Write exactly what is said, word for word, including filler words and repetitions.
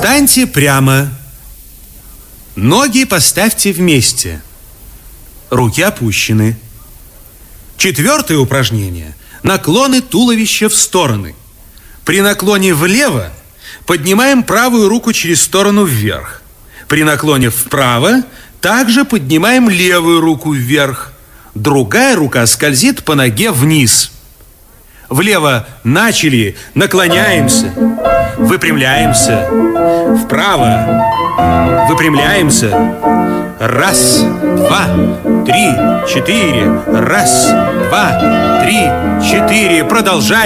Встаньте прямо. Ноги поставьте вместе. Руки опущены. Четвертое упражнение. Наклоны туловища в стороны. При наклоне влево поднимаем правую руку через сторону вверх. При наклоне вправо также поднимаем левую руку вверх. Другая рука скользит по ноге вниз. Влево начали, наклоняемся, выпрямляемся. Вправо выпрямляемся. Раз, два, три, четыре. Раз, два, три, четыре. Продолжаем.